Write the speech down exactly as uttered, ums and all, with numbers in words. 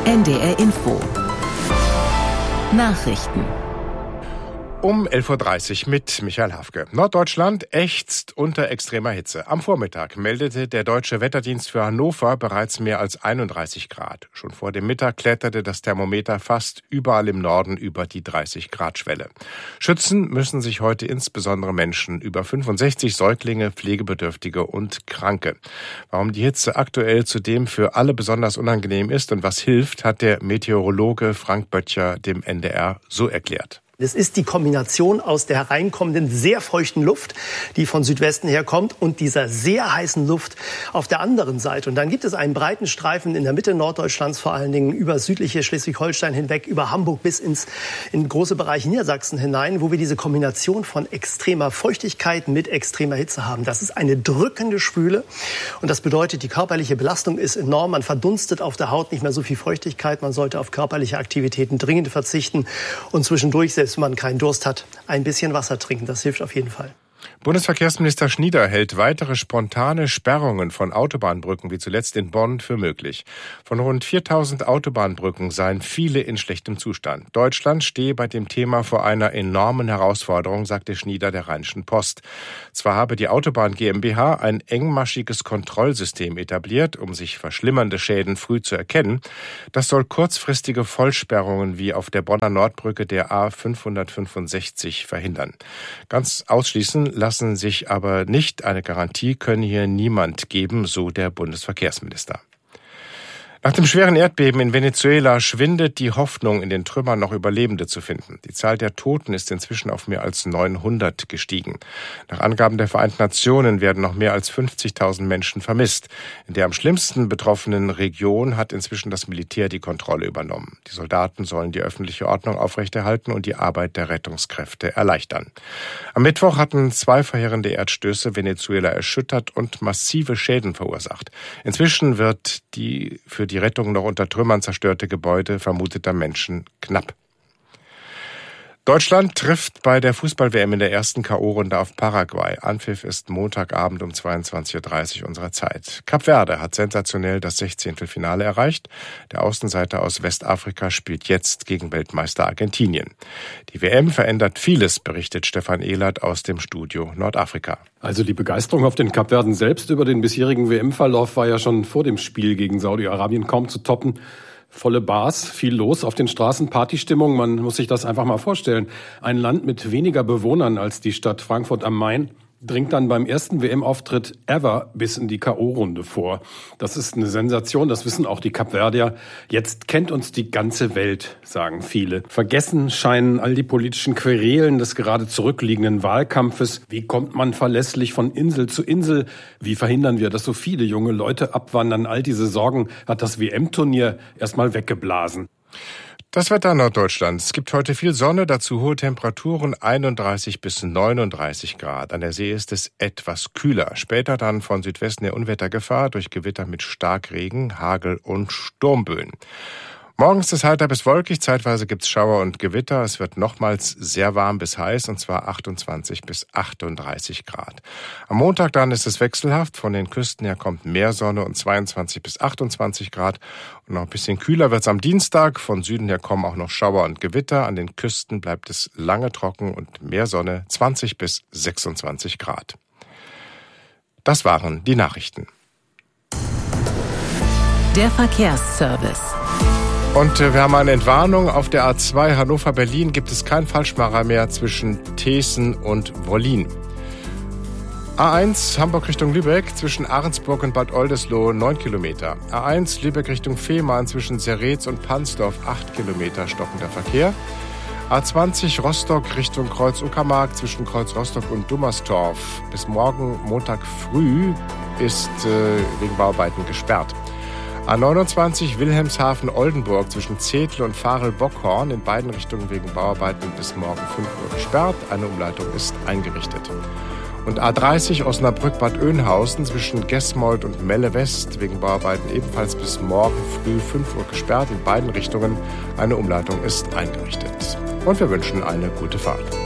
N D R Info. Nachrichten. Um elf Uhr dreißig mit Michael Hafke. Norddeutschland ächzt unter extremer Hitze. Am Vormittag meldete der Deutsche Wetterdienst für Hannover bereits mehr als einunddreißig Grad. Schon vor dem Mittag kletterte das Thermometer fast überall im Norden über die dreißig Grad Schwelle. Schützen müssen sich heute insbesondere Menschen über fünfundsechzig, Säuglinge, Pflegebedürftige und Kranke. Warum die Hitze aktuell zudem für alle besonders unangenehm ist und was hilft, hat der Meteorologe Frank Böttcher dem N D R so erklärt. Es ist die Kombination aus der hereinkommenden, sehr feuchten Luft, die von Südwesten herkommt, und dieser sehr heißen Luft auf der anderen Seite. Und dann gibt es einen breiten Streifen in der Mitte Norddeutschlands, vor allen Dingen über südliche Schleswig-Holstein hinweg, über Hamburg bis ins in große Bereiche Niedersachsen hinein, wo wir diese Kombination von extremer Feuchtigkeit mit extremer Hitze haben. Das ist eine drückende Schwüle. Und das bedeutet, die körperliche Belastung ist enorm. Man verdunstet auf der Haut nicht mehr so viel Feuchtigkeit. Man sollte auf körperliche Aktivitäten dringend verzichten und zwischendurch, selbst wenn man keinen Durst hat, ein bisschen Wasser trinken. Das hilft auf jeden Fall. Bundesverkehrsminister Schnieder hält weitere spontane Sperrungen von Autobahnbrücken wie zuletzt in Bonn für möglich. Von rund viertausend Autobahnbrücken seien viele in schlechtem Zustand. Deutschland stehe bei dem Thema vor einer enormen Herausforderung, sagte Schnieder der Rheinischen Post. Zwar habe die Autobahn GmbH ein engmaschiges Kontrollsystem etabliert, um sich verschlimmernde Schäden früh zu erkennen. Das soll kurzfristige Vollsperrungen wie auf der Bonner Nordbrücke der A fünfhundertfünfundsechzig verhindern. Ganz ausschließen lassen sich aber nicht. Eine Garantie könne hier niemand geben, so der Bundesverkehrsminister. Nach dem schweren Erdbeben in Venezuela schwindet die Hoffnung, in den Trümmern noch Überlebende zu finden. Die Zahl der Toten ist inzwischen auf mehr als neunhundert gestiegen. Nach Angaben der Vereinten Nationen werden noch mehr als fünfzigtausend Menschen vermisst. In der am schlimmsten betroffenen Region hat inzwischen das Militär die Kontrolle übernommen. Die Soldaten sollen die öffentliche Ordnung aufrechterhalten und die Arbeit der Rettungskräfte erleichtern. Am Mittwoch hatten zwei verheerende Erdstöße Venezuela erschüttert und massive Schäden verursacht. Inzwischen wird die für die Die Rettung noch unter Trümmern zerstörte Gebäude vermuteter Menschen knapp. Deutschland trifft bei der Fußball-W M in der ersten K O-Runde auf Paraguay. Anpfiff ist Montagabend um zweiundzwanzig Uhr dreißig unserer Zeit. Kap Verde hat sensationell das Sechzehntelfinale erreicht. Der Außenseiter aus Westafrika spielt jetzt gegen Weltmeister Argentinien. Die W M verändert vieles, berichtet Stefan Ehlert aus dem Studio Nordafrika. Also die Begeisterung auf den Kapverden selbst über den bisherigen W M-Verlauf war ja schon vor dem Spiel gegen Saudi-Arabien kaum zu toppen. Volle Bars, viel los auf den Straßen, Partystimmung, man muss sich das einfach mal vorstellen. Ein Land mit weniger Bewohnern als die Stadt Frankfurt am Main dringt dann beim ersten W M-Auftritt ever bis in die K O-Runde vor. Das ist eine Sensation, das wissen auch die Kapverdier. Jetzt kennt uns die ganze Welt, sagen viele. Vergessen scheinen all die politischen Querelen des gerade zurückliegenden Wahlkampfes. Wie kommt man verlässlich von Insel zu Insel? Wie verhindern wir, dass so viele junge Leute abwandern? All diese Sorgen hat das W M-Turnier erstmal weggeblasen. Das Wetter Norddeutschlands. Es gibt heute viel Sonne, dazu hohe Temperaturen, einunddreißig bis neununddreißig Grad. An der See ist es etwas kühler. Später dann von Südwesten der Unwettergefahr durch Gewitter mit Starkregen, Hagel und Sturmböen. Morgen ist es heiter bis wolkig, zeitweise gibt's Schauer und Gewitter. Es wird nochmals sehr warm bis heiß, und zwar achtundzwanzig bis achtunddreißig Grad. Am Montag dann ist es wechselhaft. Von den Küsten her kommt mehr Sonne und zweiundzwanzig bis achtundzwanzig Grad. Und noch ein bisschen kühler wird's am Dienstag. Von Süden her kommen auch noch Schauer und Gewitter. An den Küsten bleibt es lange trocken und mehr Sonne, zwanzig bis sechsundzwanzig Grad. Das waren die Nachrichten. Der Verkehrsservice. Und wir haben eine Entwarnung. Auf der A zwei Hannover-Berlin gibt es keinen Falschmacher mehr zwischen Thesen und Wollin. A eins Hamburg Richtung Lübeck zwischen Ahrensburg und Bad Oldesloe neun Kilometer. A eins Lübeck Richtung Fehmarn zwischen Seretz und Pansdorf acht Kilometer stockender Verkehr. A zwanzig Rostock Richtung Kreuz-Uckermark zwischen Kreuz Rostock und Dummerstorf bis morgen Montag früh ist äh, wegen Bauarbeiten gesperrt. A neunundzwanzig Wilhelmshaven-Oldenburg zwischen Zethel und Varel-Bockhorn in beiden Richtungen wegen Bauarbeiten bis morgen fünf Uhr gesperrt. Eine Umleitung ist eingerichtet. Und A dreißig Osnabrück-Bad Oeynhausen zwischen Gesmold und Melle West wegen Bauarbeiten ebenfalls bis morgen früh fünf Uhr gesperrt. In beiden Richtungen eine Umleitung ist eingerichtet. Und wir wünschen eine gute Fahrt.